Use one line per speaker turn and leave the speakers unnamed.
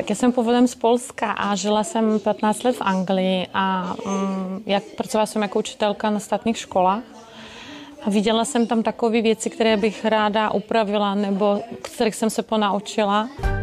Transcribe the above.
Já jsem původem z Polska a žila jsem 15 let v Anglii a pracovala jsem jako učitelka na státních školách. A viděla jsem tam takové věci, které bych ráda upravila nebo kterých jsem se ponaučila.